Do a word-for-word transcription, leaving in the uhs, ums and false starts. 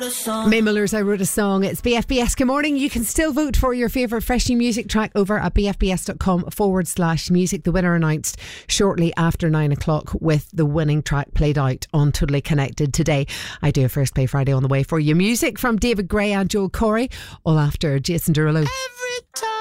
a song. May Miller's I Wrote a Song. It's B F B S. Good morning. You can still vote for your favourite fresh new music track over at bfbs.com forward slash music. The winner announced shortly after nine o'clock with the winning track played out on Totally Connected today. I do a First Play Friday on the way for you. Music from David Gray and Joel Corey, all after Jason Derulo.